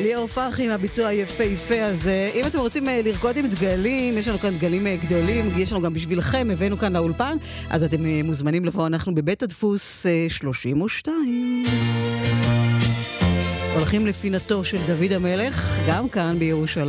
ליאור פרחי עם הביצוע היפהפה הזה. אם אתם רוצים לרקוד עם דגלים, יש לנו כאן דגלים גדולים, יש לנו גם בשבילכם, הבאנו כאן לאולפן, אז אתם מוזמנים לבוא, אנחנו בבית הדפוס 32. הולכים לפינתו של דוד המלך, גם כאן בירושלים.